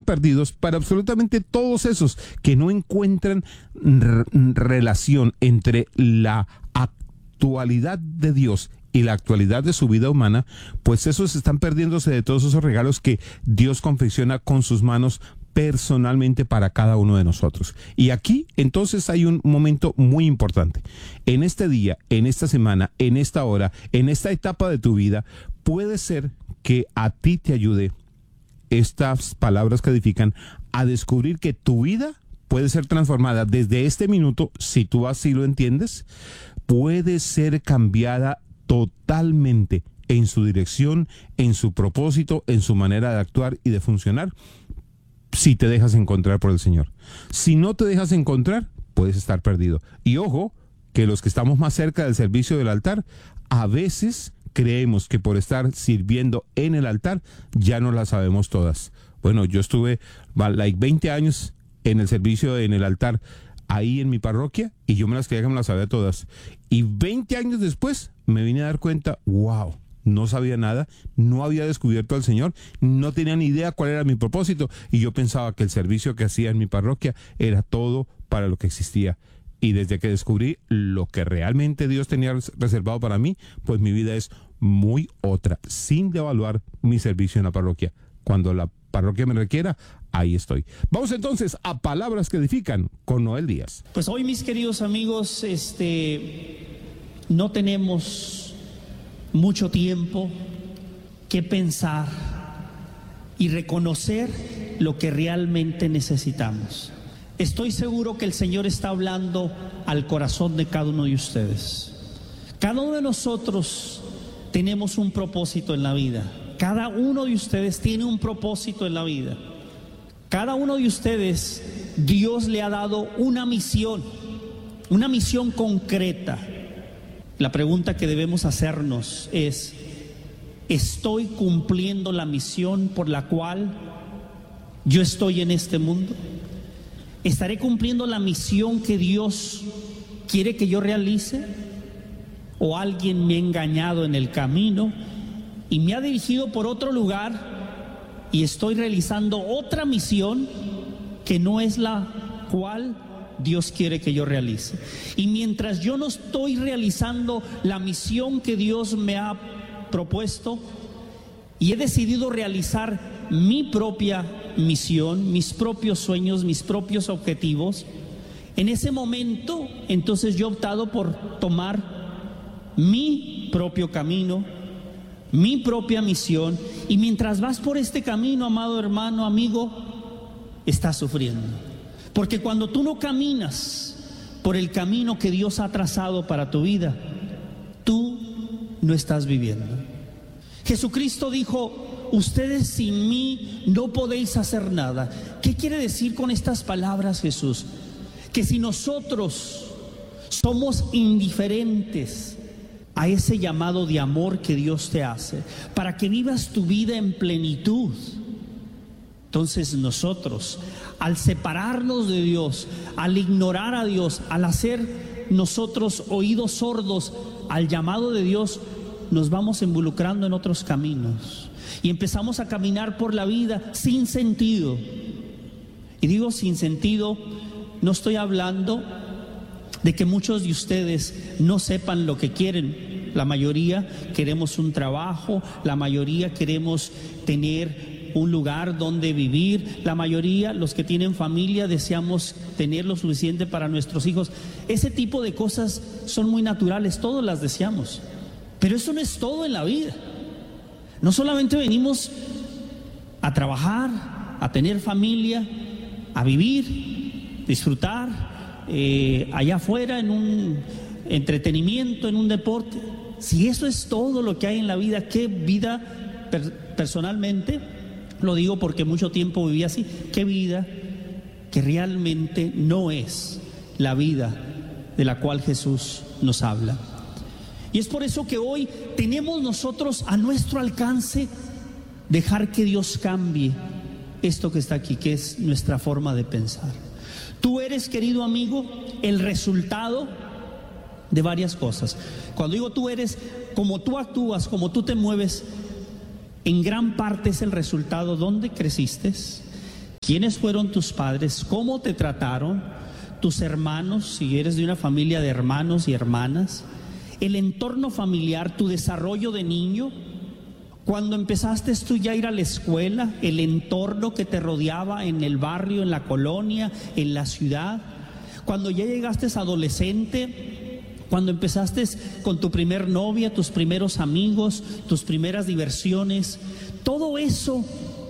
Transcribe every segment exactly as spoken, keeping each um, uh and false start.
perdidos para absolutamente todos esos que no encuentran r- relación entre la actualidad de Dios y la actualidad de su vida humana, pues esos están perdiéndose de todos esos regalos que Dios confecciona con sus manos personalmente para cada uno de nosotros. Y aquí entonces hay un momento muy importante. En este día, en esta semana, en esta hora, en esta etapa de tu vida, puede ser que a ti te ayude estas palabras que edifican a descubrir que tu vida puede ser transformada desde este minuto, si tú así lo entiendes, puede ser cambiada totalmente en su dirección, en su propósito, en su manera de actuar y de funcionar, si te dejas encontrar por el Señor. Si no te dejas encontrar, puedes estar perdido. Y ojo, que los que estamos más cerca del servicio del altar, a veces creemos que por estar sirviendo en el altar, ya no las sabemos todas. Bueno, yo estuve like veinte años en el servicio en el altar, ahí en mi parroquia, y yo me las creía que me las sabía todas. Y veinte años después me vine a dar cuenta, wow, no sabía nada, no había descubierto al Señor, no tenía ni idea cuál era mi propósito, y yo pensaba que el servicio que hacía en mi parroquia era todo para lo que existía. Y desde que descubrí lo que realmente Dios tenía reservado para mí, pues mi vida es muy otra, sin devaluar mi servicio en la parroquia. Cuando la parroquia me requiera, ahí estoy. Vamos entonces a Palabras que Edifican con Noel Díaz. Pues hoy, mis queridos amigos, este, no tenemos mucho tiempo que pensar y reconocer lo que realmente necesitamos. Estoy seguro que el Señor está hablando al corazón de cada uno de ustedes. Cada uno de nosotros tenemos un propósito en la vida. Cada uno de ustedes tiene un propósito en la vida. Cada uno de ustedes, Dios le ha dado una misión, una misión concreta. La pregunta que debemos hacernos es: ¿estoy cumpliendo la misión por la cual yo estoy en este mundo? ¿Estaré cumpliendo la misión que Dios quiere que yo realice? ¿O alguien me ha engañado en el camino y me ha dirigido por otro lugar y estoy realizando otra misión que no es la cual Dios quiere que yo realice? Y mientras yo no estoy realizando la misión que Dios me ha propuesto y he decidido realizar mi propia misión, mis propios sueños, mis propios objetivos, en ese momento entonces yo he optado por tomar mi propio camino, mi propia misión, y mientras vas por este camino, amado hermano, amigo, estás sufriendo. Porque cuando tú no caminas por el camino que Dios ha trazado para tu vida, tú no estás viviendo. Jesucristo dijo: ustedes sin mí no podéis hacer nada. ¿Qué quiere decir con estas palabras Jesús? Que si nosotros somos indiferentes a ese llamado de amor que Dios te hace, para que vivas tu vida en plenitud, entonces nosotros, al separarnos de Dios, al ignorar a Dios, al hacer nosotros oídos sordos al llamado de Dios, nos vamos involucrando en otros caminos y empezamos a caminar por la vida sin sentido. Y digo sin sentido, no estoy hablando de que muchos de ustedes no sepan lo que quieren. La mayoría queremos un trabajo, la mayoría queremos tener un lugar donde vivir, la mayoría, los que tienen familia, deseamos tener lo suficiente para nuestros hijos. Ese tipo de cosas son muy naturales, todos las deseamos. Pero eso no es todo en la vida. No solamente venimos a trabajar, a tener familia, a vivir, disfrutar eh, allá afuera en un entretenimiento, en un deporte. Si eso es todo lo que hay en la vida, ¿qué vida per- personalmente? Lo digo porque mucho tiempo viví así. ¿Qué vida que realmente no es la vida de la cual Jesús nos habla? Y es por eso que hoy tenemos nosotros a nuestro alcance dejar que Dios cambie esto que está aquí, que es nuestra forma de pensar. Tú eres, querido amigo, el resultado de varias cosas. Cuando digo tú eres, como tú actúas, como tú te mueves, en gran parte es el resultado donde creciste, quiénes fueron tus padres, cómo te trataron, tus hermanos, si eres de una familia de hermanos y hermanas, el entorno familiar, tu desarrollo de niño, cuando empezaste tú ya a ir a la escuela, el entorno que te rodeaba en el barrio, en la colonia, en la ciudad, cuando ya llegaste adolescente, cuando empezaste con tu primer novia, tus primeros amigos, tus primeras diversiones, todo eso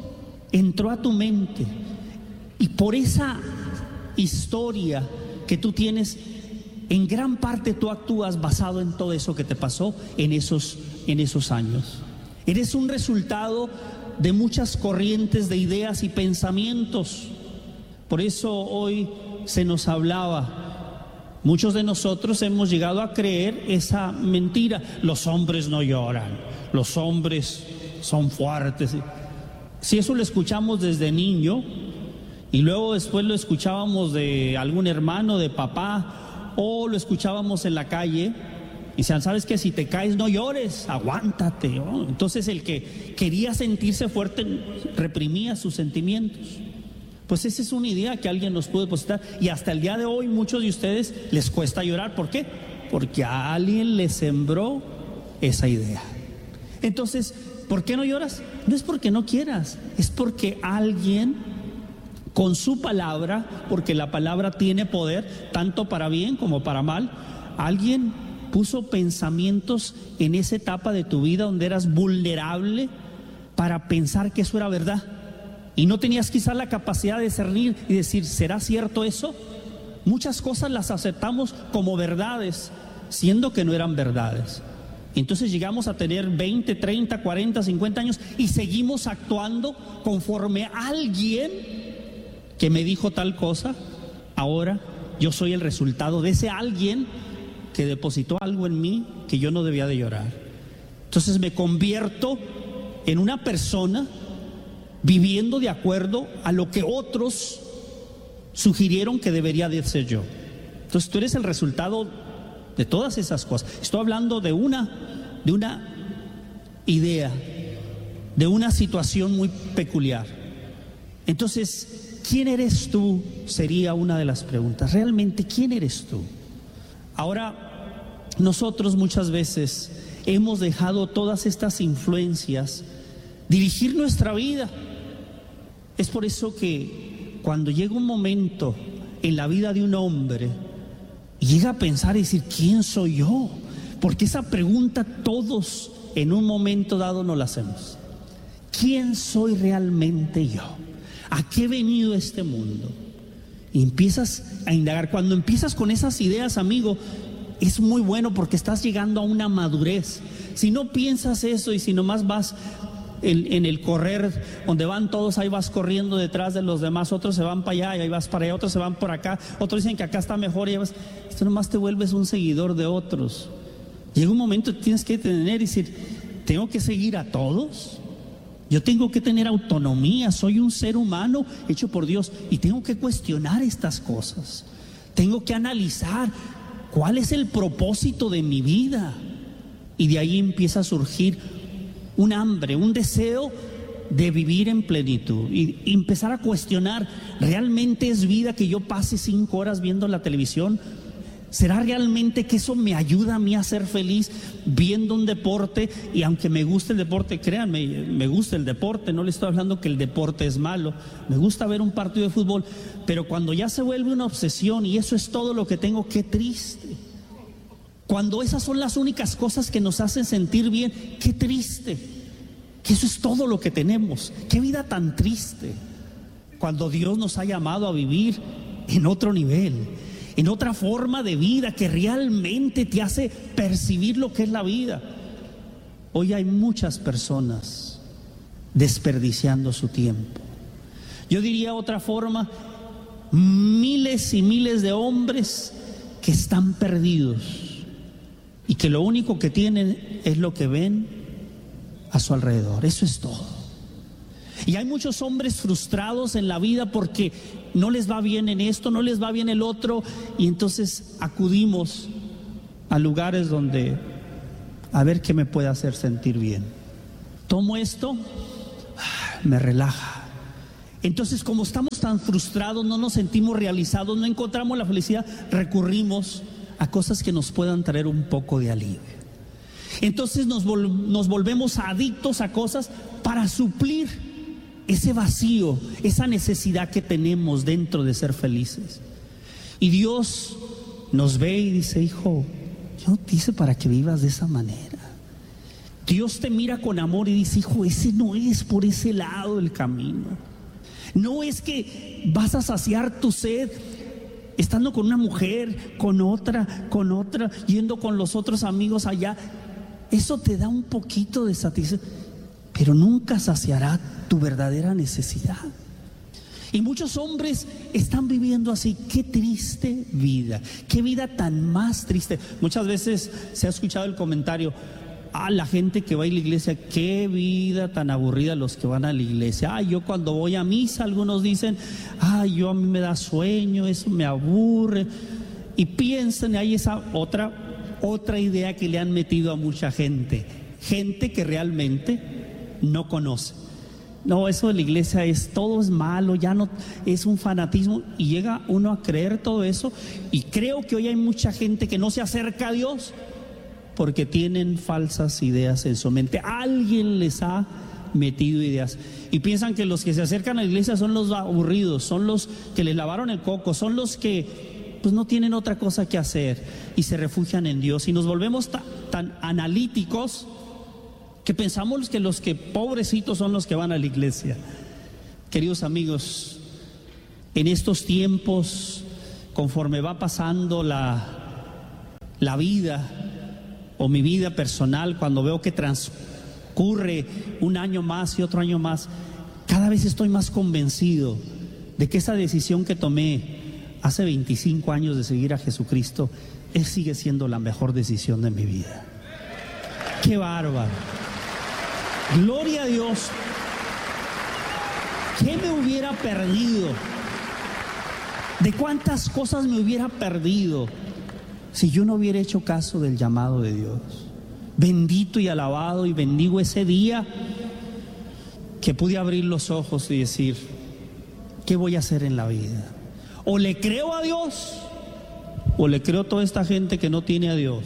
entró a tu mente, y por esa historia que tú tienes, en gran parte tú actúas basado en todo eso que te pasó en esos, en esos años. Eres un resultado de muchas corrientes de ideas y pensamientos. Por eso hoy se nos hablaba, muchos de nosotros hemos llegado a creer esa mentira: los hombres no lloran, los hombres son fuertes. Si eso lo escuchamos desde niño y luego después lo escuchábamos de algún hermano, de papá, o lo escuchábamos en la calle, y decían, ¿sabes qué? Si te caes no llores, aguántate, ¿no? Entonces el que quería sentirse fuerte reprimía sus sentimientos. Pues esa es una idea que alguien nos pudo depositar, y hasta el día de hoy muchos de ustedes les cuesta llorar. ¿Por qué? Porque a alguien le sembró esa idea. Entonces, ¿por qué no lloras? No es porque no quieras, es porque alguien con su palabra, porque la palabra tiene poder tanto para bien como para mal, alguien puso pensamientos en esa etapa de tu vida donde eras vulnerable para pensar que eso era verdad, y no tenías quizás la capacidad de discernir y decir, ¿será cierto eso? Muchas cosas las aceptamos como verdades, siendo que no eran verdades. Entonces llegamos a tener veinte, treinta, cuarenta, cincuenta años y seguimos actuando conforme a alguien que me dijo tal cosa. Ahora yo soy el resultado de ese alguien que depositó algo en mí que yo no debía de llorar. Entonces me convierto en una persona viviendo de acuerdo a lo que otros sugirieron que debería de ser yo. Entonces tú eres el resultado de todas esas cosas. Estoy hablando de una, de una idea, de una situación muy peculiar. Entonces, ¿quién eres tú? Sería una de las preguntas. Realmente, ¿quién eres tú? Ahora, nosotros muchas veces hemos dejado todas estas influencias dirigir nuestra vida. Es por eso que cuando llega un momento en la vida de un hombre y llega a pensar y decir, ¿quién soy yo? Porque esa pregunta todos en un momento dado nos la hacemos. ¿Quién soy realmente yo? ¿A qué he venido a este mundo? Y empiezas a indagar. Cuando empiezas con esas ideas, amigo, es muy bueno porque estás llegando a una madurez. Si no piensas eso y si nomás vas en, en el correr donde van todos, ahí vas corriendo detrás de los demás, otros se van para allá y ahí vas para allá, otros se van por acá, otros dicen que acá está mejor y vas, esto nomás te vuelves un seguidor de otros. Llega un momento que tienes que tener y decir, ¿tengo que seguir a todos? Yo tengo que tener autonomía, soy un ser humano hecho por Dios y tengo que cuestionar estas cosas. Tengo que analizar cuál es el propósito de mi vida. Y de ahí empieza a surgir un hambre, un deseo de vivir en plenitud y, y empezar a cuestionar, ¿realmente es vida que yo pase cinco horas viendo la televisión? ¿Será realmente que eso me ayuda a mí a ser feliz viendo un deporte? Y aunque me guste el deporte, créanme, me gusta el deporte, no le estoy hablando que el deporte es malo, me gusta ver un partido de fútbol, pero cuando ya se vuelve una obsesión y eso es todo lo que tengo, qué triste. Cuando esas son las únicas cosas que nos hacen sentir bien, qué triste, que eso es todo lo que tenemos, qué vida tan triste. Cuando Dios nos ha llamado a vivir en otro nivel, en otra forma de vida que realmente te hace percibir lo que es la vida. Hoy hay muchas personas desperdiciando su tiempo. Yo diría otra forma, miles y miles de hombres que están perdidos y que lo único que tienen es lo que ven a su alrededor. Eso es todo. Y hay muchos hombres frustrados en la vida porque no les va bien en esto, no les va bien el otro, y entonces acudimos a lugares donde a ver qué me puede hacer sentir bien. Tomo esto, me relaja, Entonces, como estamos tan frustrados, no nos sentimos realizados, no encontramos la felicidad, recurrimos a cosas que nos puedan traer un poco de alivio. Entonces nos, vol- nos volvemos adictos a cosas para suplir ese vacío, esa necesidad que tenemos dentro de ser felices. Y Dios nos ve y dice: hijo, yo no te hice para que vivas de esa manera. Dios te mira con amor y dice: hijo, ese no es por ese lado el camino. No es que vas a saciar tu sed estando con una mujer, con otra, con otra, yendo con los otros amigos allá. Eso te da un poquito de satisfacción, pero nunca saciará tu verdadera necesidad. Y muchos hombres están viviendo así. Qué triste vida, qué vida tan más triste. Muchas veces se ha escuchado el comentario: ah, la gente que va a la iglesia, qué vida tan aburrida los que van a la iglesia. Ah, yo cuando voy a misa, algunos dicen: ah, yo a mí me da sueño, eso me aburre. Y piensan, hay esa otra, otra idea que le han metido a mucha gente. Gente que realmente no conoce. No, eso de la iglesia es, todo es malo, ya no, es un fanatismo. Y llega uno a creer todo eso. Y creo que hoy hay mucha gente que no se acerca a Dios porque tienen falsas ideas en su mente. Alguien les ha metido ideas y piensan que los que se acercan a la iglesia son los aburridos, son los que les lavaron el coco, son los que pues no tienen otra cosa que hacer y se refugian en Dios. Y nos volvemos ta, tan analíticos que pensamos que los que pobrecitos son los que van a la iglesia. Queridos amigos, en estos tiempos, conforme va pasando la, la vida, o mi vida personal, cuando veo que transcurre un año más y otro año más, cada vez estoy más convencido de que esa decisión que tomé hace veinticinco años de seguir a Jesucristo, Él sigue siendo la mejor decisión de mi vida. ¡Qué bárbaro! Gloria a Dios. ¿Qué me hubiera perdido? ¿De cuántas cosas me hubiera perdido si yo no hubiera hecho caso del llamado de Dios? Bendito y alabado y bendigo ese día que pude abrir los ojos y decir: ¿qué voy a hacer en la vida? O le creo a Dios, o le creo a toda esta gente que no tiene a Dios.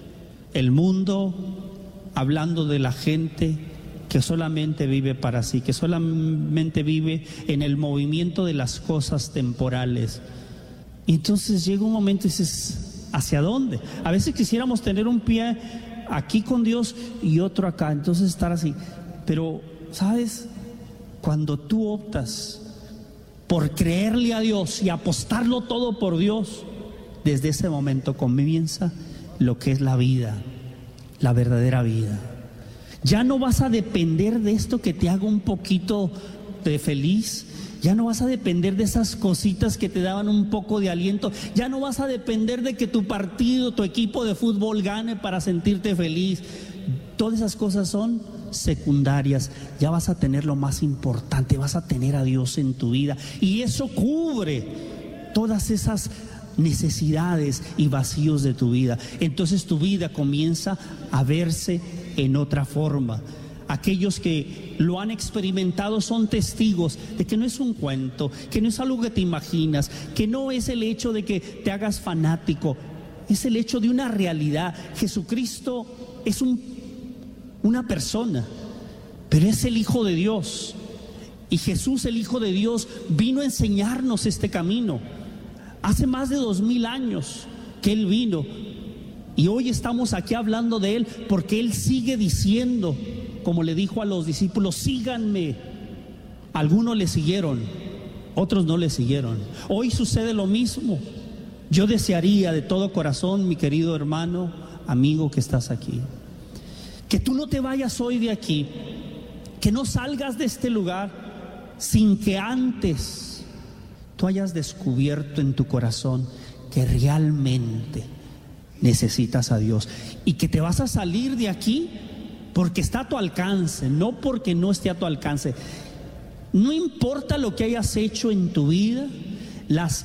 El mundo hablando de la gente que solamente vive para sí, que solamente vive en el movimiento de las cosas temporales. Y entonces llega un momento y dices: ¿hacia dónde? A veces quisiéramos tener un pie aquí con Dios y otro acá, entonces estar así. Pero, ¿sabes? Cuando tú optas por creerle a Dios y apostarlo todo por Dios, desde ese momento comienza lo que es la vida, la verdadera vida. Ya no vas a depender de esto que te haga un poquito de feliz. Ya no vas a depender de esas cositas que te daban un poco de aliento. Ya no vas a depender de que tu partido, tu equipo de fútbol gane para sentirte feliz. Todas esas cosas son secundarias. Ya vas a tener lo más importante, vas a tener a Dios en tu vida. Y eso cubre todas esas necesidades y vacíos de tu vida. Entonces tu vida comienza a verse en otra forma. Aquellos que lo han experimentado son testigos de que no es un cuento, que no es algo que te imaginas, que no es el hecho de que te hagas fanático, es el hecho de una realidad. Jesucristo es un, una persona, pero es el Hijo de Dios. Y Jesús, el Hijo de Dios, vino a enseñarnos este camino. Hace más de dos mil años que Él vino. Y hoy estamos aquí hablando de Él porque Él sigue diciendo, como le dijo a los discípulos: síganme. Algunos le siguieron, otros no le siguieron. Hoy sucede lo mismo. Yo desearía de todo corazón, mi querido hermano, amigo que estás aquí, que tú no te vayas hoy de aquí, que no salgas de este lugar sin que antes tú hayas descubierto en tu corazón que realmente necesitas a Dios, y que te vas a salir de aquí porque está a tu alcance, no porque no esté a tu alcance. No importa lo que hayas hecho en tu vida, las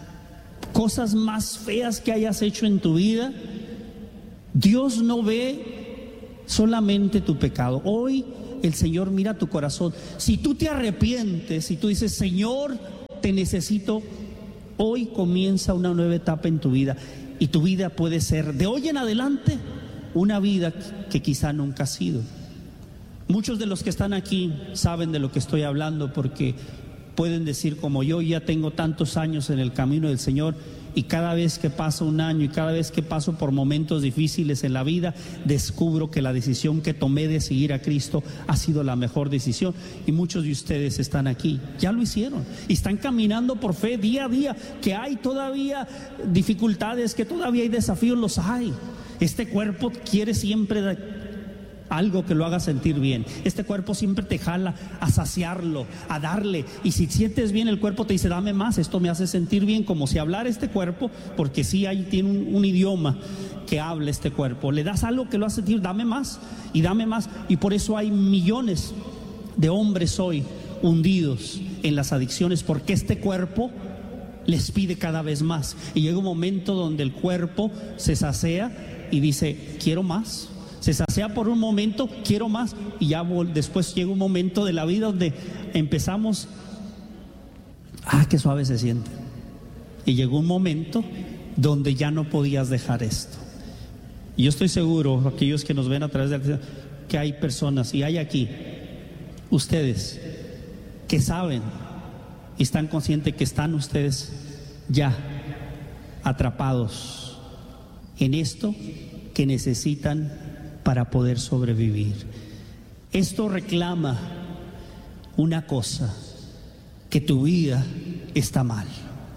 cosas más feas que hayas hecho en tu vida, Dios no ve solamente tu pecado. Hoy el Señor mira tu corazón. Si tú te arrepientes, si tú dices, Señor, te necesito, hoy comienza una nueva etapa en tu vida. Y tu vida puede ser, de hoy en adelante, una vida que quizá nunca ha sido. Muchos de los que están aquí saben de lo que estoy hablando, porque pueden decir, como yo ya tengo tantos años en el camino del Señor, y cada vez que pasa un año y cada vez que paso por momentos difíciles en la vida, descubro que la decisión que tomé de seguir a Cristo ha sido la mejor decisión. Y muchos de ustedes están aquí, ya lo hicieron y están caminando por fe día a día. Que hay todavía dificultades, que todavía hay desafíos, los hay. Este cuerpo quiere siempre algo que lo haga sentir bien. Este cuerpo siempre te jala a saciarlo, a darle. Y si sientes bien, el cuerpo te dice, dame más, esto me hace sentir bien. Como si hablara este cuerpo, porque sí, ahí tiene un, un idioma que habla este cuerpo. Le das algo que lo hace sentir, dame más y dame más. Y por eso hay millones de hombres hoy hundidos en las adicciones, porque este cuerpo les pide cada vez más. Y llega un momento donde el cuerpo se sacea y dice, quiero más. Se sacea por un momento, quiero más, y ya después llega un momento de la vida donde empezamos, ah, qué suave se siente. Y llegó un momento donde ya no podías dejar esto. Y yo estoy seguro, aquellos que nos ven a través de la, que hay personas, y hay aquí, ustedes, que saben y están conscientes que están ustedes ya atrapados en esto que necesitan para poder sobrevivir. Esto reclama una cosa, que tu vida está mal.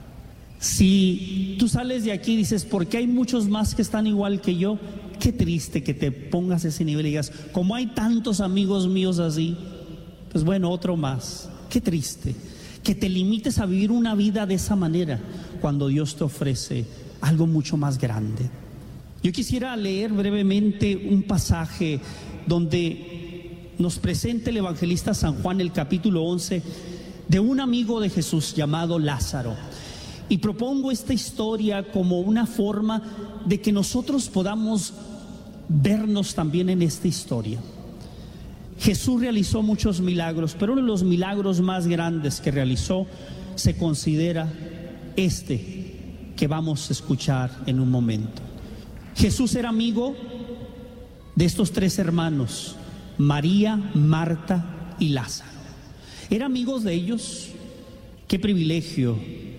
Si tú sales de aquí y dices, ¿por qué hay muchos más que están igual que yo? Qué triste que te pongas a ese nivel y digas, como hay tantos amigos míos así, pues bueno, otro más. Qué triste que te limites a vivir una vida de esa manera, cuando Dios te ofrece algo mucho más grande. Yo quisiera leer brevemente un pasaje donde nos presenta el evangelista San Juan, el capítulo once, de un amigo de Jesús llamado Lázaro. Y propongo esta historia como una forma de que nosotros podamos vernos también en esta historia. Jesús realizó muchos milagros, pero uno de los milagros más grandes que realizó se considera este que vamos a escuchar en un momento. Jesús era amigo de estos tres hermanos, María, Marta y Lázaro. Eran amigos de ellos. Qué privilegio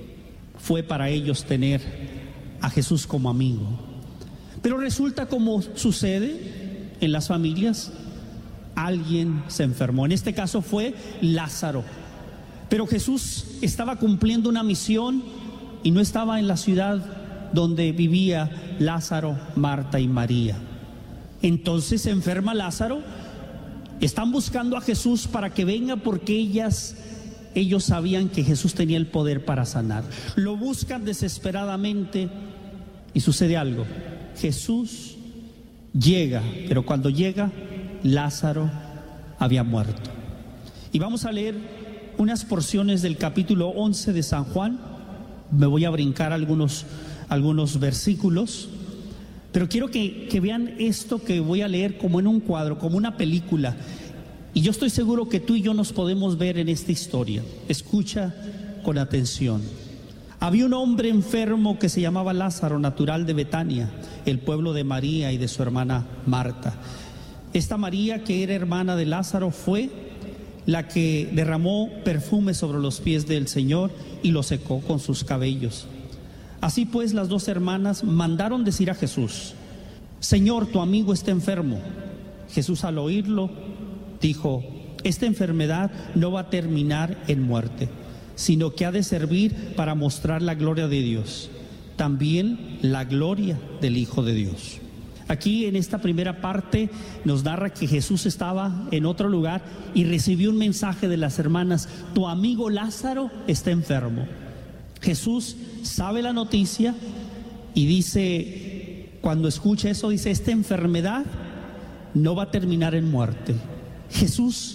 fue para ellos tener a Jesús como amigo. Pero resulta, como sucede en las familias, alguien se enfermó. En este caso fue Lázaro. Pero Jesús estaba cumpliendo una misión y no estaba en la ciudad donde vivía Lázaro, Marta y María. Entonces se enferma Lázaro. Están buscando a Jesús para que venga, porque ellas, ellos sabían que Jesús tenía el poder para sanar. Lo buscan desesperadamente y sucede algo. Jesús llega, pero cuando llega, Lázaro había muerto. Y vamos a leer unas porciones del capítulo once de San Juan. Me voy a brincar algunos algunos versículos, pero quiero que, que vean esto que voy a leer como en un cuadro, como una película. Y yo estoy seguro que tú y yo nos podemos ver en esta historia. Escucha con atención. Había un hombre enfermo que se llamaba Lázaro, natural de Betania, el pueblo de María y de su hermana Marta. Esta María, que era hermana de Lázaro, fue la que derramó perfume sobre los pies del Señor y lo secó con sus cabellos. Así pues, las dos hermanas mandaron decir a Jesús: Señor, tu amigo está enfermo. Jesús, al oírlo, dijo: esta enfermedad no va a terminar en muerte, sino que ha de servir para mostrar la gloria de Dios, también la gloria del Hijo de Dios. Aquí en esta primera parte nos narra que Jesús estaba en otro lugar y recibió un mensaje de las hermanas: tu amigo Lázaro está enfermo. Jesús sabe la noticia y dice, cuando escucha eso, dice: esta enfermedad no va a terminar en muerte. Jesús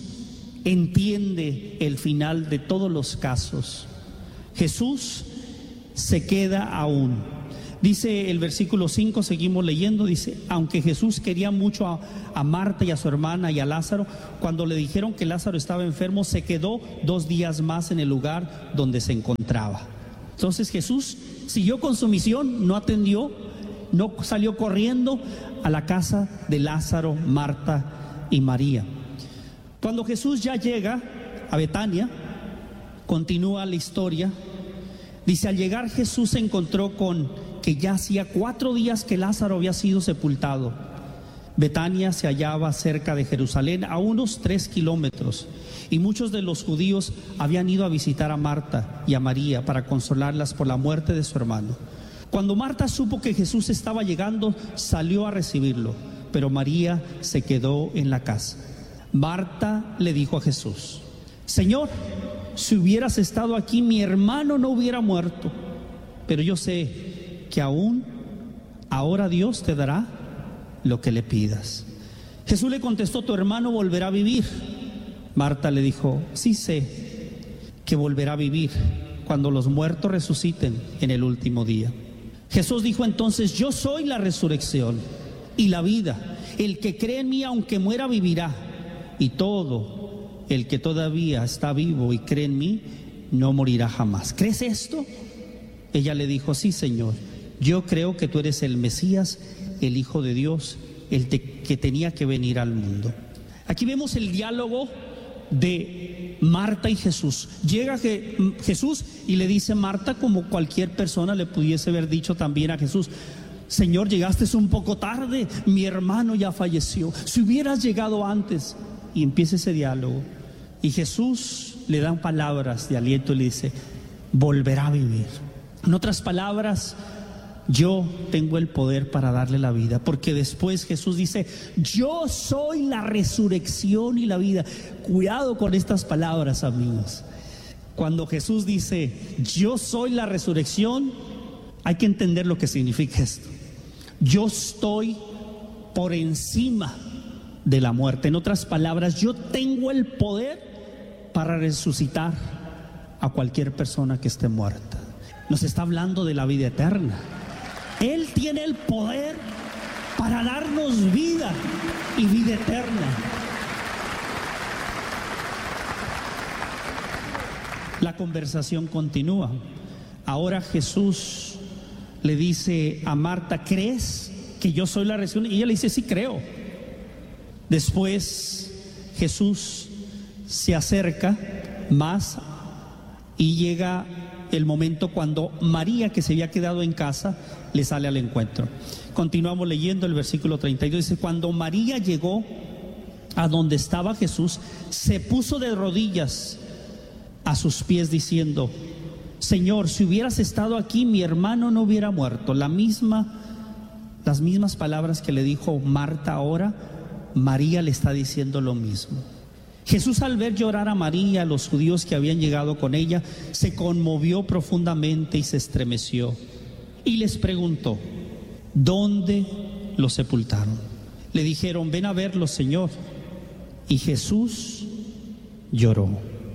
entiende el final de todos los casos. Jesús se queda aún. Dice el versículo cinco, seguimos leyendo, dice, aunque Jesús quería mucho a, a Marta y a su hermana y a Lázaro, cuando le dijeron que Lázaro estaba enfermo, se quedó dos días más en el lugar donde se encontraba. Entonces Jesús siguió con su misión, no atendió, no salió corriendo a la casa de Lázaro, Marta y María. Cuando Jesús ya llega a Betania, continúa la historia. Dice, al llegar Jesús se encontró con que ya hacía cuatro días que Lázaro había sido sepultado. Betania se hallaba cerca de Jerusalén, a unos tres kilómetros, y muchos de los judíos habían ido a visitar a Marta y a María para consolarlas por la muerte de su hermano. Cuando Marta supo que Jesús estaba llegando, salió a recibirlo, pero María se quedó en la casa. Marta le dijo a Jesús, Señor, si hubieras estado aquí, mi hermano no hubiera muerto. Pero yo sé que aún ahora Dios te dará lo que le pidas. Jesús le contestó, tu hermano volverá a vivir. Marta le dijo, sí sé que volverá a vivir cuando los muertos resuciten en el último día. Jesús dijo entonces, yo soy la resurrección y la vida. El que cree en mí, aunque muera, vivirá. Y todo el que todavía está vivo y cree en mí, no morirá jamás. ¿Crees esto? Ella le dijo, sí, Señor, yo creo que tú eres el Mesías, el Hijo de Dios, el te, que tenía que venir al mundo. Aquí vemos el diálogo de Marta y Jesús. Llega Je, Jesús y le dice Marta, como cualquier persona le pudiese haber dicho también a Jesús, Señor, llegaste un poco tarde, mi hermano ya falleció, si hubieras llegado antes. Y empieza ese diálogo. Y Jesús le da palabras de aliento y le dice, volverá a vivir. En otras palabras, yo tengo el poder para darle la vida, porque después Jesús dice, yo soy la resurrección y la vida. Cuidado con estas palabras, amigos. Cuando Jesús dice, yo soy la resurrección, hay que entender lo que significa esto. Yo estoy por encima de la muerte. En otras palabras, yo tengo el poder para resucitar a cualquier persona que esté muerta. Nos está hablando de la vida eterna. Él tiene el poder para darnos vida y vida eterna. La conversación continúa. Ahora Jesús le dice a Marta, ¿crees que yo soy la resurrección? Y ella le dice, sí, creo. Después Jesús se acerca más y llega el momento cuando María, que se había quedado en casa, le sale al encuentro. Continuamos leyendo el versículo treinta y dos. Dice, cuando María llegó a donde estaba Jesús, se puso de rodillas a sus pies diciendo, Señor, si hubieras estado aquí, mi hermano no hubiera muerto. La misma, las mismas palabras que le dijo Marta ahora, María le está diciendo lo mismo. Jesús, al ver llorar a María, a los judíos que habían llegado con ella, se conmovió profundamente y se estremeció. Y les preguntó, ¿dónde lo sepultaron? Le dijeron, ven a verlo, Señor. Y Jesús lloró.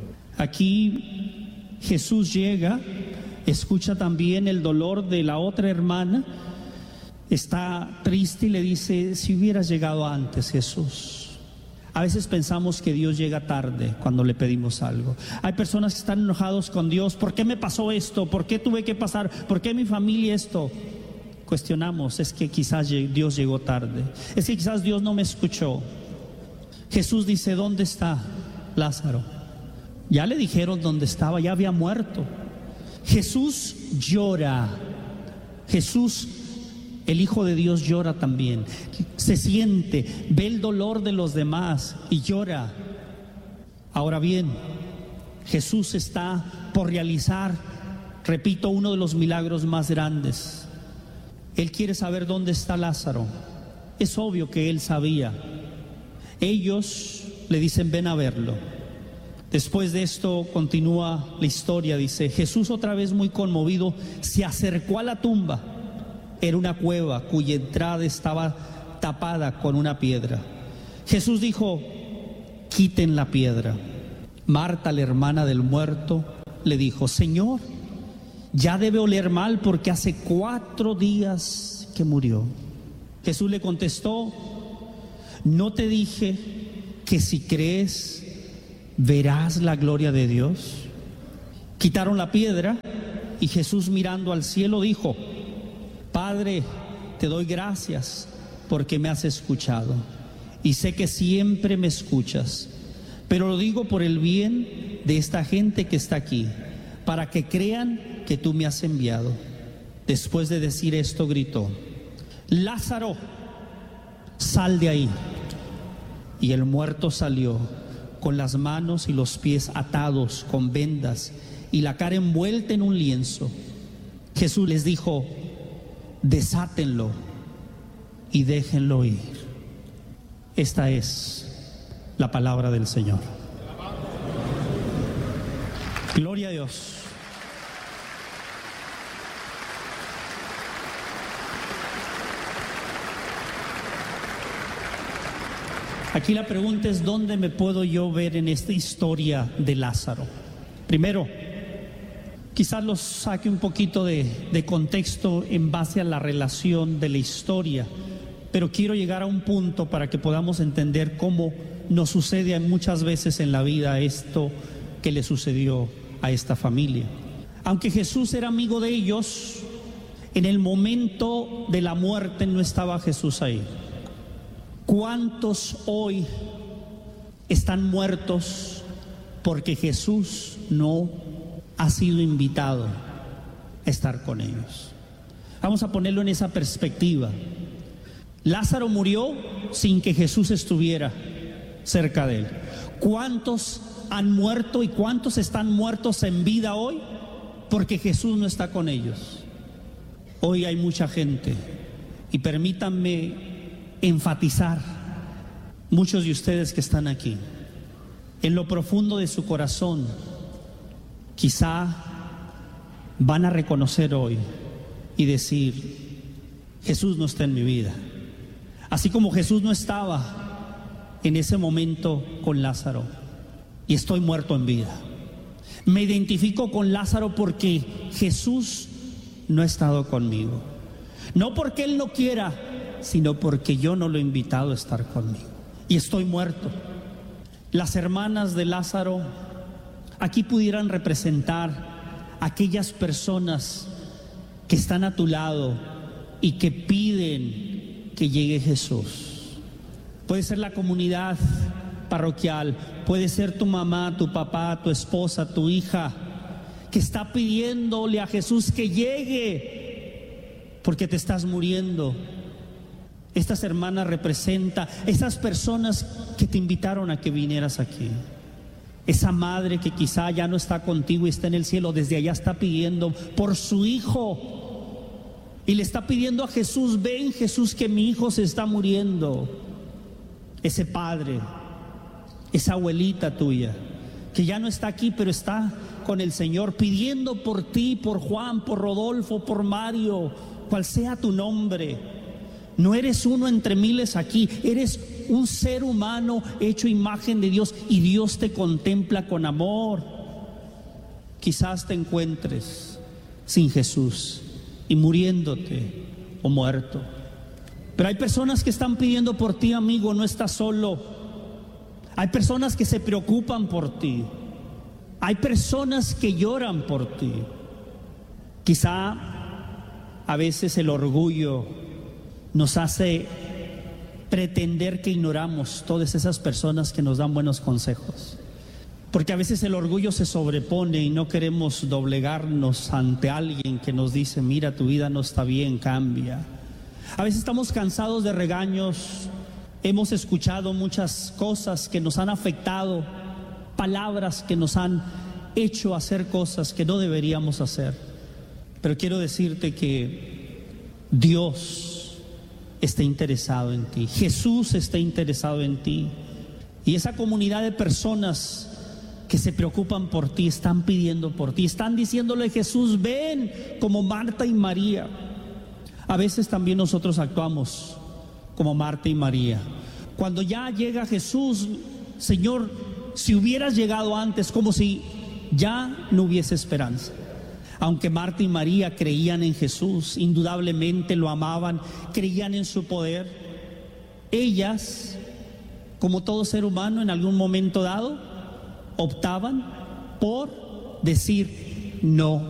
Aquí Jesús llega, escucha también el dolor de la otra hermana, está triste y le dice, si hubieras llegado antes, Jesús. A veces pensamos que Dios llega tarde cuando le pedimos algo. Hay personas que están enojados con Dios. ¿Por qué me pasó esto? ¿Por qué tuve que pasar? ¿Por qué mi familia esto? Cuestionamos, es que quizás Dios llegó tarde. Es que quizás Dios no me escuchó. Jesús dice, ¿dónde está Lázaro? Ya le dijeron dónde estaba, ya había muerto. Jesús llora. Jesús, el Hijo de Dios, llora también. Se siente, ve el dolor de los demás y llora. Ahora bien, Jesús está por realizar, repito, uno de los milagros más grandes. Él quiere saber dónde está Lázaro. Es obvio que él sabía. Ellos le dicen, ven a verlo. Después de esto continúa la historia, dice, Jesús, otra vez muy conmovido, se acercó a la tumba. Era una cueva cuya entrada estaba tapada con una piedra. Jesús dijo, quiten la piedra. Marta, la hermana del muerto, le dijo, Señor, Ya debe oler mal porque hace cuatro días que murió. Jesús le contestó: ¿no te dije que si crees verás la gloria de Dios? Quitaron la piedra y Jesús, mirando al cielo, dijo: Padre, te doy gracias porque me has escuchado y sé que siempre me escuchas, pero lo digo por el bien de esta gente que está aquí, para que crean que tú me has enviado. Después de decir esto, gritó: Lázaro, sal de ahí. Y el muerto salió con las manos y los pies atados con vendas y la cara envuelta en un lienzo. Jesús les dijo: desátenlo y déjenlo ir. Esta es la palabra del Señor. Gloria a Dios. Aquí la pregunta es: ¿dónde me puedo yo ver en esta historia de Lázaro? Primero, quizás los saque un poquito de, de contexto en base a la relación de la historia, pero quiero llegar a un punto para que podamos entender cómo nos sucede muchas veces en la vida esto que le sucedió a esta familia. Aunque Jesús era amigo de ellos, en el momento de la muerte no estaba Jesús ahí. ¿Cuántos hoy están muertos porque Jesús no ha sido invitado a estar con ellos? Vamos a ponerlo en esa perspectiva. Lázaro murió sin que Jesús estuviera cerca de él. ¿Cuántos han muerto y cuántos están muertos en vida hoy porque Jesús no está con ellos? Hoy hay mucha gente, y permítanme enfatizar, muchos de ustedes que están aquí, en lo profundo de su corazón, quizá van a reconocer hoy y decir: Jesús no está en mi vida. Así como Jesús no estaba en ese momento con Lázaro, y estoy muerto en vida. Me identifico con Lázaro porque Jesús no ha estado conmigo. No porque Él no quiera, sino porque yo no lo he invitado a estar conmigo. Y estoy muerto. Las hermanas de Lázaro aquí pudieran representar aquellas personas que están a tu lado y que piden que llegue Jesús. Puede ser la comunidad parroquial, puede ser tu mamá, tu papá, tu esposa, tu hija, que está pidiéndole a Jesús que llegue porque te estás muriendo. Estas hermanas representan esas personas que te invitaron a que vinieras aquí. Esa madre que quizá ya no está contigo y está en el cielo, desde allá está pidiendo por su hijo y le está pidiendo a Jesús: ven Jesús, que mi hijo se está muriendo. Ese padre, esa abuelita tuya que ya no está aquí pero está con el Señor, pidiendo por ti, por Juan, por Rodolfo, por Mario, cual sea tu nombre. No eres uno entre miles aquí, eres un ser humano hecho imagen de Dios, y Dios te contempla con amor. Quizás te encuentres sin Jesús y muriéndote o muerto, pero hay personas que están pidiendo por ti, amigo. No estás solo. Hay personas que se preocupan por ti. Hay personas que lloran por ti. Quizá a veces el orgullo nos hace pretender que ignoramos todas esas personas que nos dan buenos consejos, porque a veces el orgullo se sobrepone y no queremos doblegarnos ante alguien que nos dice: mira, tu vida no está bien, cambia. A veces estamos cansados de regaños, hemos escuchado muchas cosas que nos han afectado, palabras que nos han hecho hacer cosas que no deberíamos hacer. Pero quiero decirte que Dios está interesado en ti, Jesús está interesado en ti, y esa comunidad de personas que se preocupan por ti están pidiendo por ti, están diciéndole: Jesús, ven, como Marta y María. A veces también nosotros actuamos como Marta y María. Cuando ya llega Jesús: Señor, si hubieras llegado antes, como si ya no hubiese esperanza. Aunque Marta y María creían en Jesús, indudablemente lo amaban, creían en su poder, ellas, como todo ser humano en algún momento dado, optaban por decir no.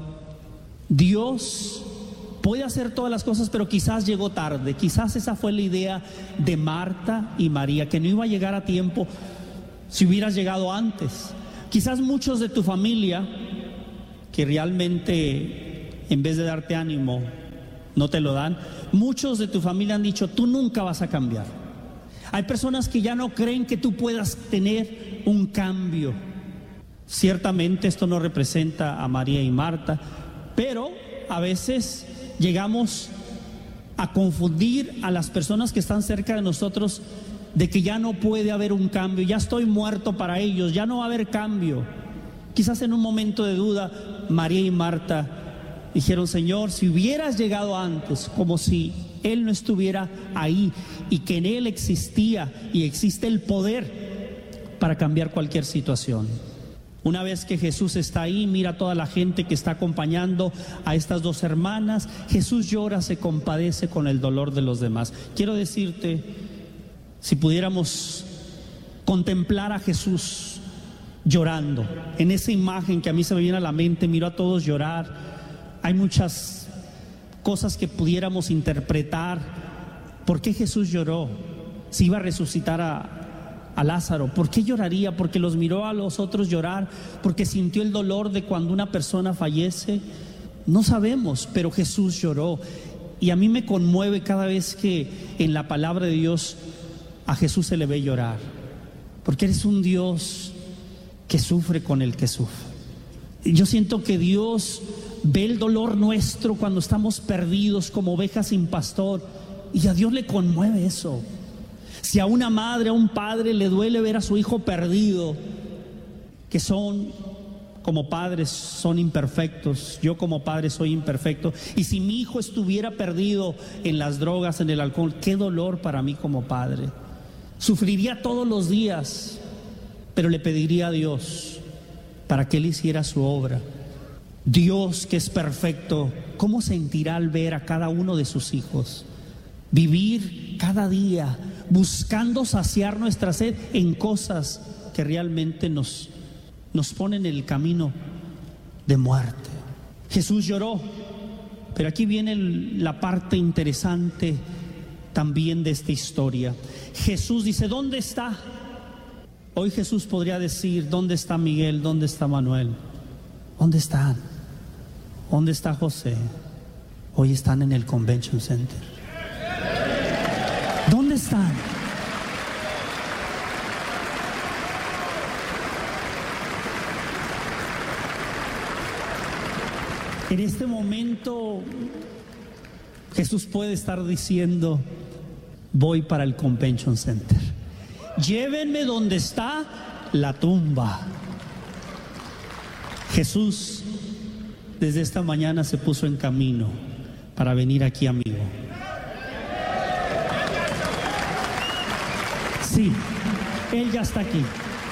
Dios puede hacer todas las cosas, pero quizás llegó tarde. Quizás esa fue la idea de Marta y María, que no iba a llegar a tiempo si hubieras llegado antes. Quizás muchos de tu familia, que realmente en vez de darte ánimo no te lo dan, muchos de tu familia han dicho: tú nunca vas a cambiar. Hay personas que ya no creen que tú puedas tener un cambio. Ciertamente esto no representa a María y Marta, pero a veces llegamos a confundir a las personas que están cerca de nosotros de que ya no puede haber un cambio, ya estoy muerto para ellos, ya no va a haber cambio. Quizás en un momento de duda, María y Marta dijeron: Señor, si hubieras llegado antes, como si Él no estuviera ahí y que en Él existía y existe el poder para cambiar cualquier situación. Una vez que Jesús está ahí, mira a toda la gente que está acompañando a estas dos hermanas. Jesús llora, se compadece con el dolor de los demás. Quiero decirte, si pudiéramos contemplar a Jesús llorando, en esa imagen que a mí se me viene a la mente, miro a todos llorar. Hay muchas cosas que pudiéramos interpretar. ¿Por qué Jesús lloró? Si iba a resucitar a a Lázaro, ¿por qué lloraría? ¿Porque los miró a los otros llorar? ¿Porque sintió el dolor de cuando una persona fallece? No sabemos, pero Jesús lloró. Y a mí me conmueve cada vez que en la palabra de Dios a Jesús se le ve llorar, porque eres un Dios que sufre con el que sufre. Yo siento que Dios ve el dolor nuestro cuando estamos perdidos como ovejas sin pastor, y a Dios le conmueve eso. Si a una madre, a un padre le duele ver a su hijo perdido, que son, como padres, son imperfectos. Yo como padre soy imperfecto. Y si mi hijo estuviera perdido en las drogas, en el alcohol, qué dolor para mí como padre. Sufriría todos los días, pero le pediría a Dios para que Él hiciera su obra. Dios, que es perfecto, ¿cómo sentirá al ver a cada uno de sus hijos vivir cada día buscando saciar nuestra sed en cosas que realmente nos, nos ponen en el camino de muerte? Jesús lloró, pero aquí viene el, la parte interesante también de esta historia. Jesús dice: ¿dónde está? Hoy Jesús podría decir: ¿dónde está Miguel? ¿Dónde está Manuel? ¿Dónde están? ¿Dónde está José? Hoy están en el Convention Center. ¿Dónde están? En este momento Jesús puede estar diciendo: voy para el Convention Center. Llévenme donde está la tumba. Jesús desde esta mañana se puso en camino para venir aquí, amigo. Sí, Él ya está aquí.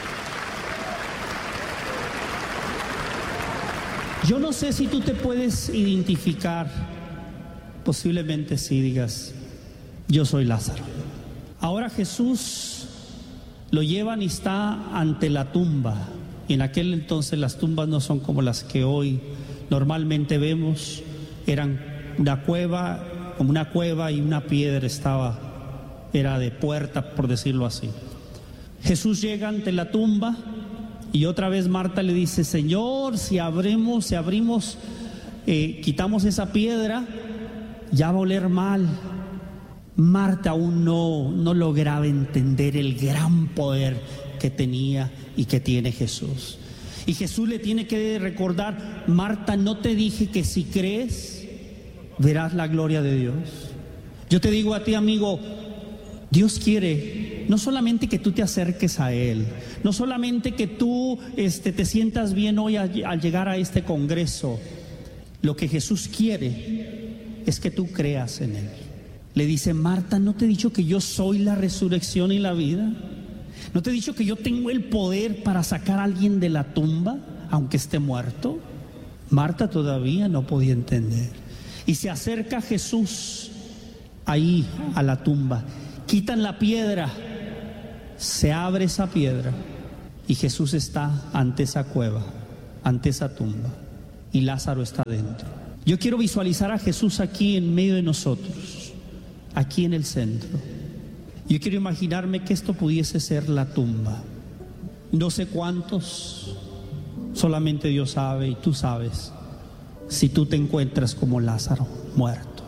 Yo no sé si tú te puedes identificar. Posiblemente sí, digas: yo soy Lázaro. Ahora Jesús lo llevan y está ante la tumba. Y en aquel entonces las tumbas no son como las que hoy normalmente vemos. Eran una cueva, como una cueva, y una piedra estaba, era de puerta, por decirlo así. Jesús llega ante la tumba y otra vez Marta le dice: Señor, si abrimos, si abrimos, eh, quitamos esa piedra, ya va a oler mal. Marta aún no, no lograba entender el gran poder que tenía y que tiene Jesús. Y Jesús le tiene que recordar: Marta, ¿no te dije que si crees verás la gloria de Dios? Yo te digo a ti, amigo, Dios quiere no solamente que tú te acerques a Él, no solamente que tú este, te sientas bien hoy al, al llegar a este congreso. Lo que Jesús quiere es que tú creas en Él. Le dice: Marta, ¿no te he dicho que yo soy la resurrección y la vida? ¿No te he dicho que yo tengo el poder para sacar a alguien de la tumba, aunque esté muerto? Marta todavía no podía entender. Y se acerca Jesús ahí a la tumba. Quitan la piedra, se abre esa piedra y Jesús está ante esa cueva, ante esa tumba, y Lázaro está dentro. Yo quiero visualizar a Jesús aquí en medio de nosotros, aquí en el centro. Yo quiero imaginarme que esto pudiese ser la tumba. No sé cuántos, solamente Dios sabe y tú sabes si tú te encuentras como Lázaro, muerto.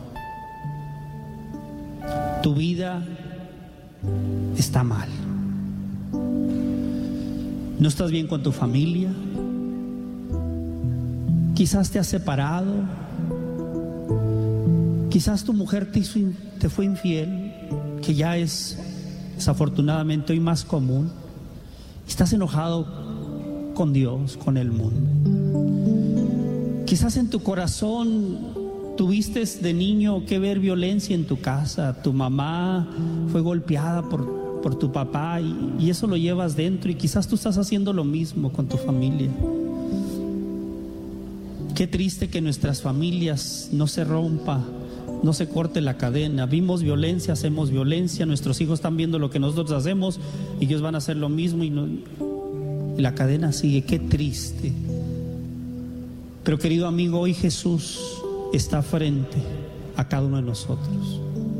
Tu vida está mal. No estás bien con tu familia. Quizás te has separado. Quizás tu mujer te, hizo, te fue infiel, que ya es desafortunadamente hoy más común. Estás enojado con Dios, con el mundo. Quizás en tu corazón tuviste de niño que ver violencia en tu casa. Tu mamá fue golpeada por, por tu papá y, y eso lo llevas dentro, y quizás tú estás haciendo lo mismo con tu familia. Qué triste que nuestras familias no se rompa, no se corte la cadena. Vimos violencia, hacemos violencia, nuestros hijos están viendo lo que nosotros hacemos y ellos van a hacer lo mismo y, no, y la cadena sigue. Qué triste. Pero querido amigo, hoy Jesús está frente a cada uno de nosotros.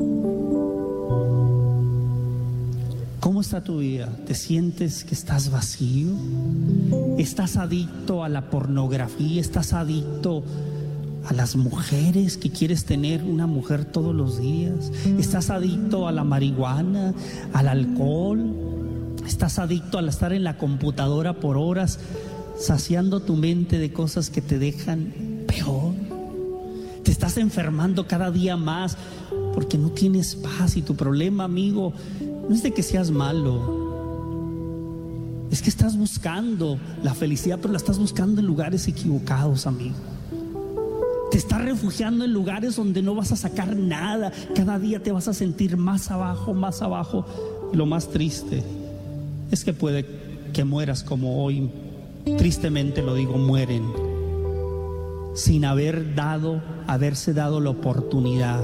¿Cómo está tu vida? ¿Te sientes que estás vacío? ¿Estás adicto a la pornografía? ¿Estás adicto a las mujeres, que quieres tener una mujer todos los días? ¿Estás adicto a la marihuana, al alcohol? ¿Estás adicto al estar en la computadora por horas, saciando tu mente de cosas que te dejan peor? Te estás enfermando cada día más porque no tienes paz, y tu problema, amigo, no es de que seas malo, es que estás buscando la felicidad, pero la estás buscando en lugares equivocados, amigo. Te estás refugiando en lugares donde no vas a sacar nada. Cada día te vas a sentir más abajo, más abajo. Y lo más triste es que puede que mueras como hoy, tristemente lo digo, mueren sin haber dado, haberse dado la oportunidad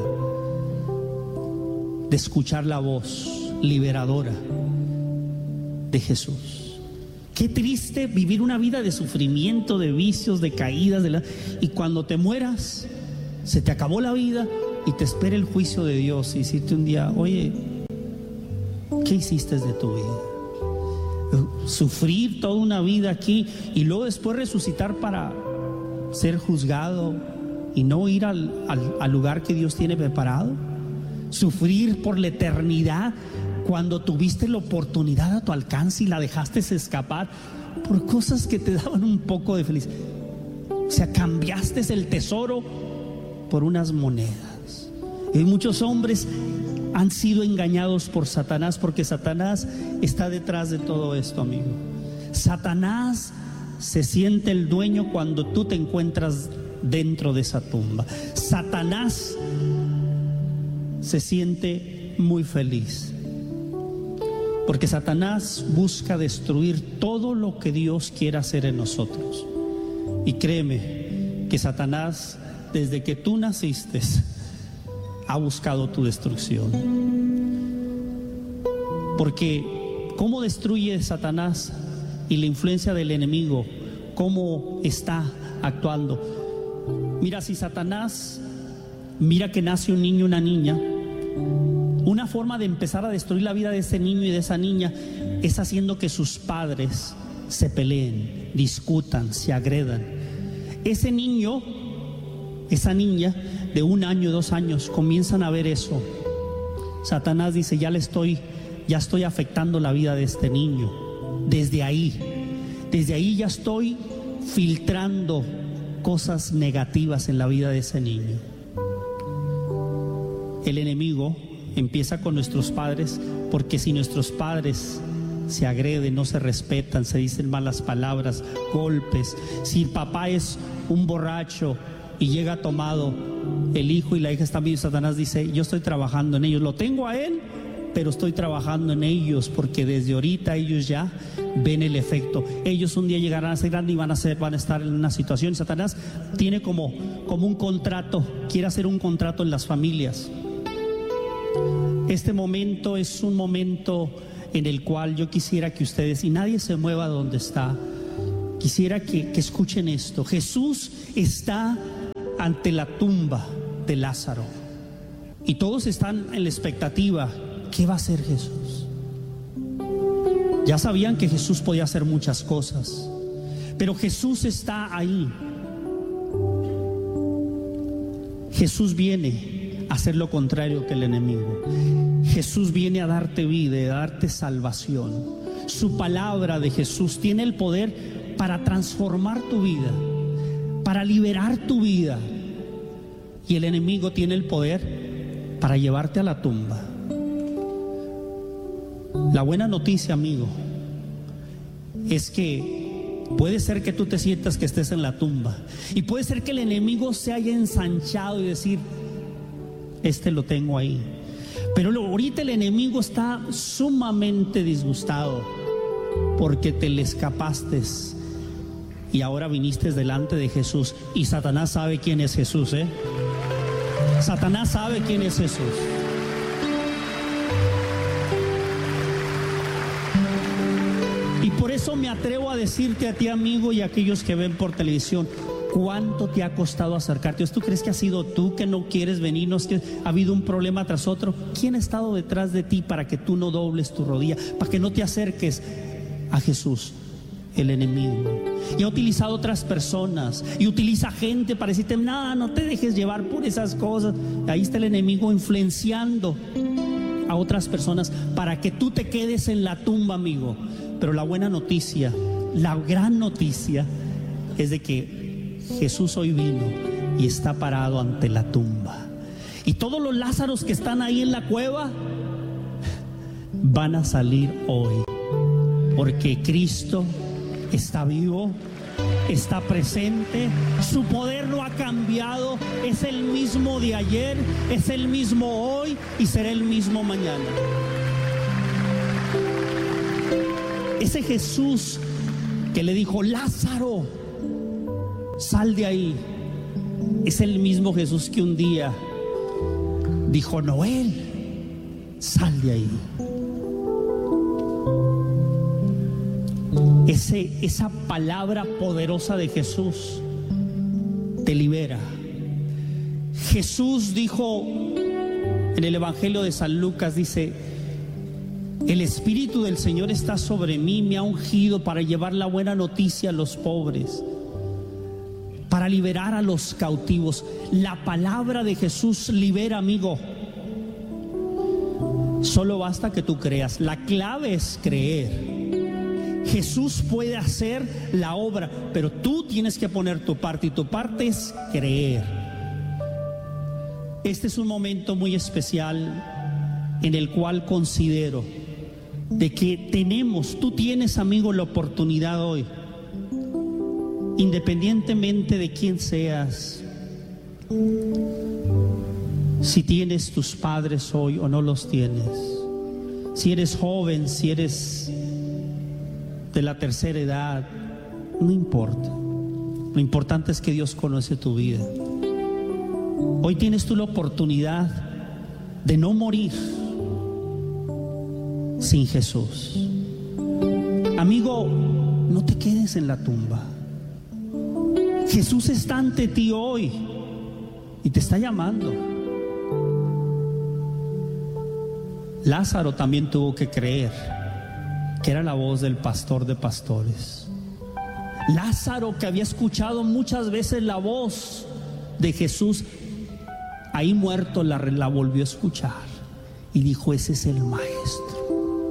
de escuchar la voz liberadora de Jesús. Qué triste vivir una vida de sufrimiento, de vicios, de caídas, de la... y cuando te mueras, se te acabó la vida y te espera el juicio de Dios. Y decirte un día, oye, ¿qué hiciste de tu vida? Sufrir toda una vida aquí y luego después resucitar para ser juzgado y no ir al, al, al lugar que Dios tiene preparado. Sufrir por la eternidad cuando tuviste la oportunidad a tu alcance y la dejaste escapar por cosas que te daban un poco de felicidad. O sea, cambiaste el tesoro por unas monedas. Y muchos hombres han sido engañados por Satanás, porque Satanás está detrás de todo esto, amigo. Satanás se siente el dueño cuando tú te encuentras dentro de esa tumba. Satanás se siente muy feliz, porque Satanás busca destruir todo lo que Dios quiere hacer en nosotros. Y créeme que Satanás, desde que tú naciste, ha buscado tu destrucción. Porque ¿cómo destruye Satanás y la influencia del enemigo? ¿Cómo está actuando? Mira, si Satanás mira que nace un niño, una niña, una forma de empezar a destruir la vida de ese niño y de esa niña es haciendo que sus padres se peleen, discutan, se agredan. Ese niño, esa niña de un año, dos años, comienzan a ver eso. Satanás dice, ya le estoy, ya estoy afectando la vida de este niño. Desde ahí, desde ahí ya estoy filtrando cosas negativas en la vida de ese niño. El enemigo empieza con nuestros padres, porque si nuestros padres se agreden, no se respetan, se dicen malas palabras, golpes, si papá es un borracho y llega tomado, el hijo y la hija están bien, Satanás dice, yo estoy trabajando en ellos, lo tengo a él pero estoy trabajando en ellos, porque desde ahorita ellos ya ven el efecto. Ellos un día llegarán a ser grandes y van a, ser, van a estar en una situación. Satanás tiene como, como un contrato, quiere hacer un contrato en las familias. Este momento es un momento en el cual yo quisiera que ustedes, y nadie se mueva donde está, quisiera que, que escuchen esto. Jesús está ante la tumba de Lázaro y todos están en la expectativa. ¿Qué va a hacer Jesús? Ya sabían que Jesús podía hacer muchas cosas, pero Jesús está ahí. Jesús viene a hacer lo contrario que el enemigo. Jesús viene a darte vida, a darte salvación. Su palabra de Jesús tiene el poder para transformar tu vida, para liberar tu vida. Y el enemigo tiene el poder para llevarte a la tumba. La buena noticia, amigo, es que puede ser que tú te sientas que estés en la tumba, y puede ser que el enemigo se haya ensanchado y decir, este lo tengo ahí. Pero ahorita el enemigo está sumamente disgustado porque te le escapaste y ahora viniste delante de Jesús. Y Satanás sabe quién es Jesús, ¿eh? Satanás sabe quién es Jesús. Y por eso me atrevo a decirte a ti, amigo, y a aquellos que ven por televisión, ¿cuánto te ha costado acercarte? ¿Tú crees que has sido tú que no quieres venir? ¿No es que ha habido un problema tras otro? ¿Quién ha estado detrás de ti para que tú no dobles tu rodilla, para que no te acerques a Jesús? El enemigo. Y ha utilizado otras personas, y utiliza gente para decirte, nada, no te dejes llevar por esas cosas. Ahí está el enemigo influenciando a otras personas para que tú te quedes en la tumba, amigo. Pero la buena noticia, la gran noticia, es de que Jesús hoy vino y está parado ante la tumba. Y todos los Lázaros que están ahí en la cueva van a salir hoy, porque Cristo está vivo, está presente, su poder no ha cambiado, es el mismo de ayer, es el mismo hoy y será el mismo mañana. Ese Jesús que le dijo, Lázaro, sal de ahí, es el mismo Jesús que un día dijo, Noel, sal de ahí. Ese, esa palabra poderosa de Jesús te libera. Jesús dijo en el Evangelio de San Lucas, dice, el Espíritu del Señor está sobre mí, me ha ungido para llevar la buena noticia a los pobres, para liberar a los cautivos. La palabra de Jesús libera, amigo. Solo basta que tú creas. La clave es creer. Jesús puede hacer la obra, pero tú tienes que poner tu parte, y tu parte es creer. Este es un momento muy especial en el cual considero de que tenemos, tú tienes, amigo, la oportunidad hoy, independientemente de quién seas, si tienes tus padres hoy o no los tienes, si eres joven, si eres de la tercera edad, no importa. Lo importante es que Dios conoce tu vida. Hoy tienes tú la oportunidad de no morir sin Jesús. Amigo, no te quedes en la tumba. Jesús está ante ti hoy y te está llamando. Lázaro también tuvo que creer que era la voz del pastor de pastores. Lázaro, que había escuchado muchas veces la voz de Jesús, ahí muerto la, la volvió a escuchar y dijo, ese es el maestro.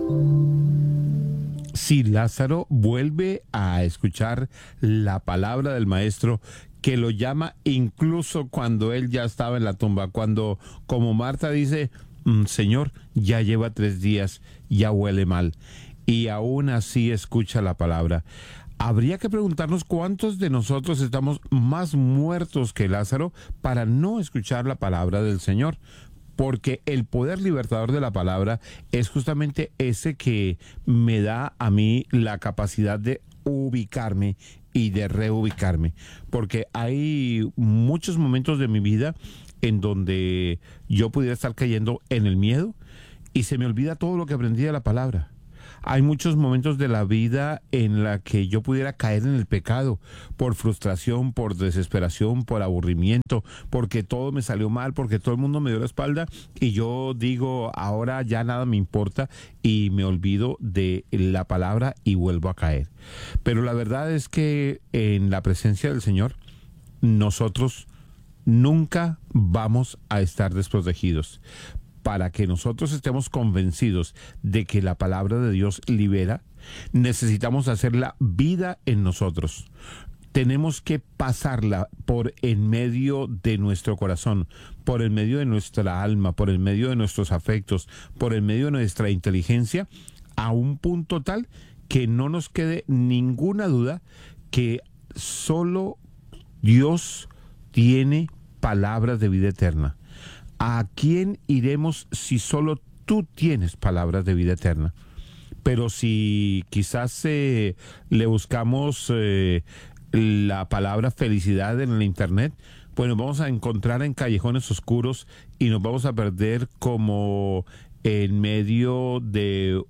Sí, Lázaro vuelve a escuchar la palabra del maestro, que lo llama incluso cuando él ya estaba en la tumba, cuando, como Marta dice, Señor, ya lleva tres días, ya huele mal. Y aún así escucha la palabra. Habría que preguntarnos cuántos de nosotros estamos más muertos que Lázaro para no escuchar la palabra del Señor. porque el poder libertador de la palabra es justamente ese que me da a mí la capacidad de ubicarme y de reubicarme, porque hay muchos momentos de mi vida en donde yo pudiera estar cayendo en el miedo y se me olvida todo lo que aprendí de la palabra. Hay muchos momentos de la vida en la que yo pudiera caer en el pecado por frustración, por desesperación, por aburrimiento, porque todo me salió mal, porque todo el mundo me dio la espalda y yo digo, ahora ya nada me importa y me olvido de la palabra y vuelvo a caer. Pero la verdad es que en la presencia del Señor, nosotros nunca vamos a estar desprotegidos. Para que nosotros estemos convencidos de que la palabra de Dios libera, necesitamos hacerla vida en nosotros. Tenemos que pasarla por en medio de nuestro corazón, por en medio de nuestra alma, por en medio de nuestros afectos, por en medio de nuestra inteligencia, a un punto tal que no nos quede ninguna duda que solo Dios tiene palabras de vida eterna. ¿A quién iremos si solo tú tienes palabras de vida eterna? Pero si quizás eh, le buscamos eh, la palabra felicidad en el internet, pues nos vamos a encontrar en callejones oscuros y nos vamos a perder como en medio de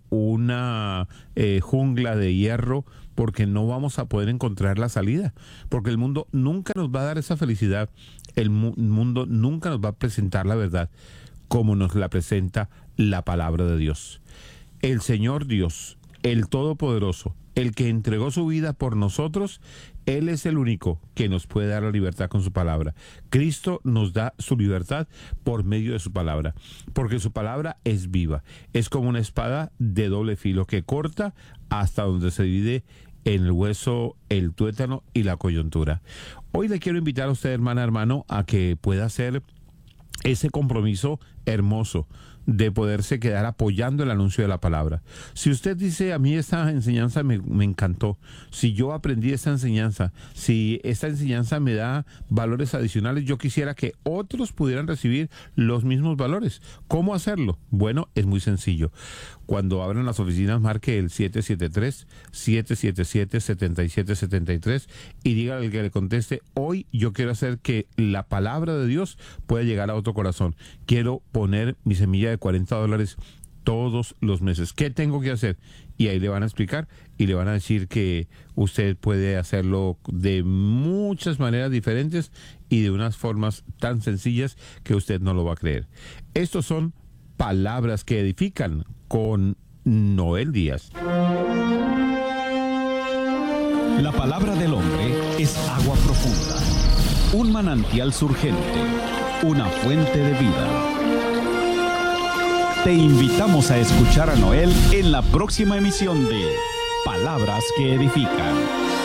una eh, jungla de hierro, porque no vamos a poder encontrar la salida, porque el mundo nunca nos va a dar esa felicidad, el mu- mundo nunca nos va a presentar la verdad como nos la presenta la palabra de Dios. El Señor Dios, el Todopoderoso, el que entregó su vida por nosotros, Él es el único que nos puede dar la libertad con su palabra. Cristo nos da su libertad por medio de su palabra, porque su palabra es viva, es como una espada de doble filo que corta hasta donde se divide en el hueso, el tuétano y la coyuntura. Hoy le quiero invitar a usted, hermana, hermano, a que pueda hacer ese compromiso hermoso de poderse quedar apoyando el anuncio de la palabra. Si usted dice, a mí esta enseñanza me, me encantó, si yo aprendí esta enseñanza, si esta enseñanza me da valores adicionales, yo quisiera que otros pudieran recibir los mismos valores. ¿Cómo hacerlo? Bueno, es muy sencillo. Cuando abran las oficinas, marque el siete siete tres, siete siete siete, siete siete siete tres y dígale al que le conteste, hoy yo quiero hacer que la palabra de Dios pueda llegar a otro corazón. Quiero poner mi semilla de cuarenta dólares todos los meses. ¿Qué tengo que hacer? Y ahí le van a explicar y le van a decir que usted puede hacerlo de muchas maneras diferentes y de unas formas tan sencillas que usted no lo va a creer. Estos son palabras que edifican con Noel Díaz. La palabra del hombre es agua profunda, un manantial surgente, una fuente de vida. Te invitamos a escuchar a Noel en la próxima emisión de Palabras que Edifican.